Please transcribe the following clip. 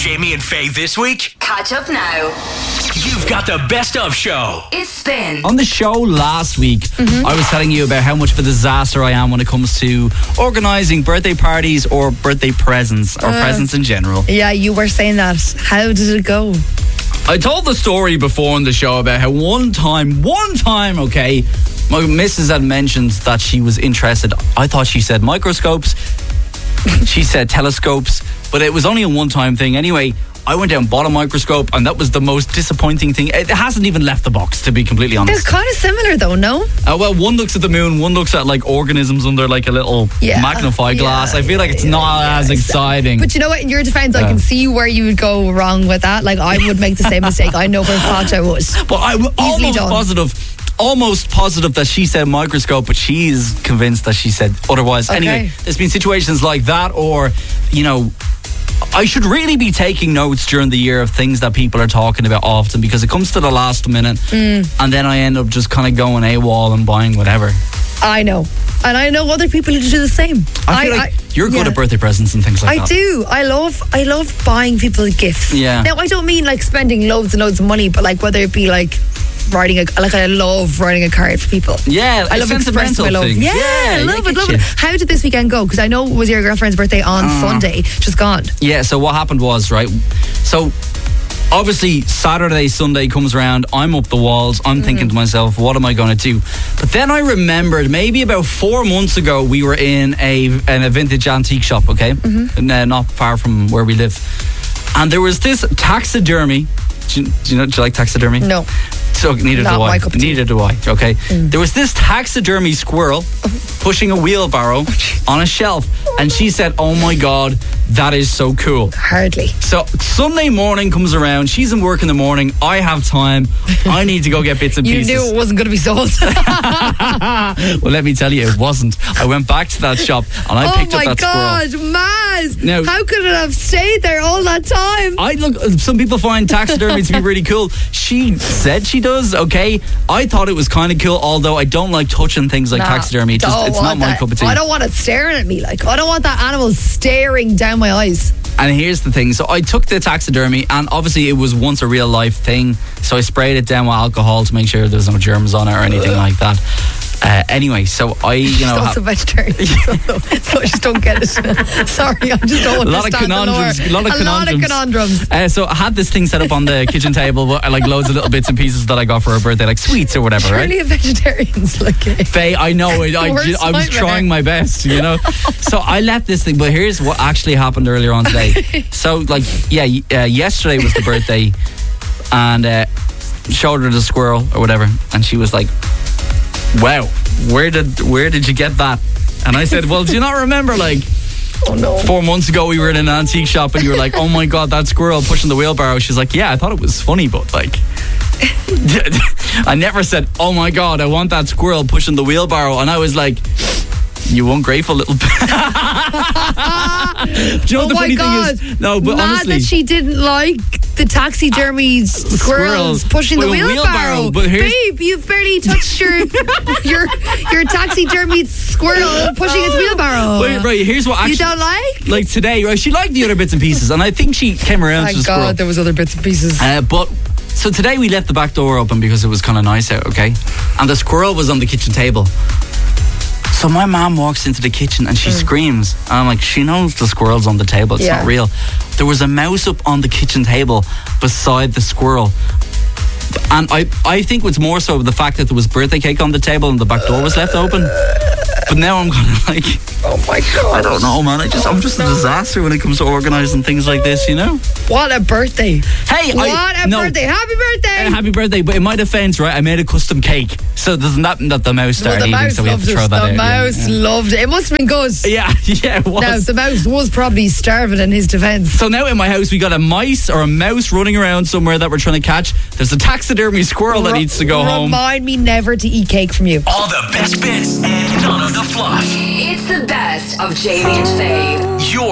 Jamie and Faye this week? Catch up now. You've got the best of show. It's Spin. On the show last week, I was telling you about how much of a disaster I am when it comes to organising birthday parties or birthday presents or presents in general. Yeah, you were saying that. How did it go? I told the story before on the show about how one time, okay, my missus had mentioned that she was interested. I thought she said microscopes. She said telescopes, but it was only a one-time thing. Anyway, I went out and bought a microscope, and that was the most disappointing thing. It hasn't even left the box, to be completely honest. They're kind of similar though, no? Well, one looks at the moon, one looks at like organisms under like a little magnify glass. I feel like it's not as exciting. But you know what, in your defense, I can see where you would go wrong with that. Like, I would make the same mistake. I know for a fact I would. But I'm almost positive that she said microscope, but she's convinced that she said otherwise. Okay. Anyway, there's been situations like that, or, you know, I should really be taking notes during the year of things that people are talking about often, because it comes to the last minute and then I end up just kind of going AWOL and buying whatever. I know. And I know other people who do the same. I feel like you're good at birthday presents and things like that. I do. I love buying people gifts. Yeah. Now, I don't mean like spending loads and loads of money, but like whether it be like I love writing a card for people. Yeah, I love expressing my love. Things. Yeah, I love it. How did this weekend go? Because I know it was your girlfriend's birthday on Sunday, just gone. Yeah, so what happened was, right, so obviously Saturday, Sunday comes around, I'm up the walls, I'm thinking to myself, what am I going to do? But then I remembered maybe about 4 months ago we were in a vintage antique shop, okay? Not far from where we live. And there was this taxidermy. Do you like taxidermy? No. So neither do I. Okay. There was this taxidermy squirrel pushing a wheelbarrow on a shelf, and she said, "Oh my God, that is so cool." Hardly. So Sunday morning comes around. She's in work in the morning. I have time. I need to go get bits and pieces. You knew it wasn't going to be sold. Well, let me tell you, it wasn't. I went back to that shop and I picked up that squirrel. Oh my God, Maz! Now, how could it have stayed there all that time? Some people find taxidermy to be really cool. She said she does. Okay, I thought it was kind of cool, although I don't like touching things like taxidermy. It's not my cup of tea. I don't want it staring at me. Like, I don't want that animal staring down my eyes. And here's the thing. So I took the taxidermy, and obviously it was once a real life thing. So I sprayed it down with alcohol to make sure there's no germs on it or anything like that. Anyway, so I, She's also vegetarian, so I just don't get it. Sorry, I just don't understand a lot of conundrums. So I had this thing set up on the kitchen table, like loads of little bits and pieces that I got for her birthday, like sweets or whatever. Surely a vegetarian's like it. Faye, I know. I was trying my best, you know. So I left this thing, but here's what actually happened earlier on today. So, like, yesterday was the birthday, and showed her the squirrel or whatever, and she was like, "Wow, where did you get that?" And I said, "Well, do you not remember, like, 4 months ago we were in an antique shop and you were like, 'Oh my God, that squirrel pushing the wheelbarrow.'" She's like, "Yeah, I thought it was funny, but like I never said, 'Oh my God, I want that squirrel pushing the wheelbarrow.'" And I was like, "You ungrateful little." Do you know what the funny thing is? No, but mad honestly, that she didn't like the taxidermy squirrels pushing the wheelbarrow. But babe, you've barely touched your taxidermy squirrel pushing its wheelbarrow. Right, here's what actually you don't like today. Right, she liked the other bits and pieces, and I think she came around to the squirrel. God, there was other bits and pieces. But so today we left the back door open because it was kind of nice out, okay? And the squirrel was on the kitchen table. So my mom walks into the kitchen and she screams. And I'm like, she knows the squirrel's on the table. It's not real. There was a mouse up on the kitchen table beside the squirrel. And I think it's more so the fact that there was birthday cake on the table and the back door was left open. But now I'm kind of like, oh my God, I don't know, man. I'm just a disaster when it comes to organising things like this, you know? What a birthday. Hey, birthday. Happy birthday. Happy birthday. But in my defence, right, I made a custom cake. So there's nothing that the mouse started eating, so we have to throw that out. The mouse loved it. It must have been good. Yeah, it was. Now, the mouse was probably starving in his defence. So now in my house, we got a mouse running around somewhere that we're trying to catch. There's a taxidermy squirrel that needs to go home. Remind me never to eat cake from you. All the best bits and none of the fluff. It's the best of Jamie and Faye. You're